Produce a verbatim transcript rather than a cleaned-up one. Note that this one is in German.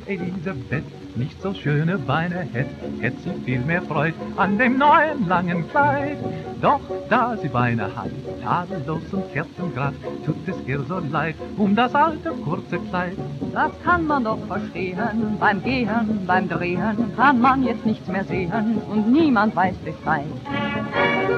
Elisabeth nicht so schöne Beine hätt, hätt sie viel mehr Freud an dem neuen langen Kleid. Doch da sie Beine hat, tadellos und kerzengrad, tut es ihr so leid um das alte kurze Kleid. Das kann man doch verstehen, beim Gehen, beim Drehen kann man jetzt nichts mehr sehen und niemand weiß Bescheid.